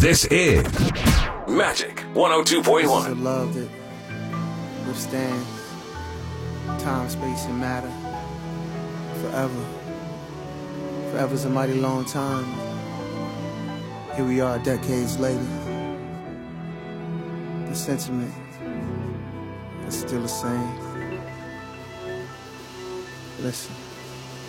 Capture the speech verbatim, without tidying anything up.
This is Magic one oh two point one. This is a love that withstands time, space, and matter forever. Forever's a mighty long time. Here we are decades later. The sentiment is still the same. Listen.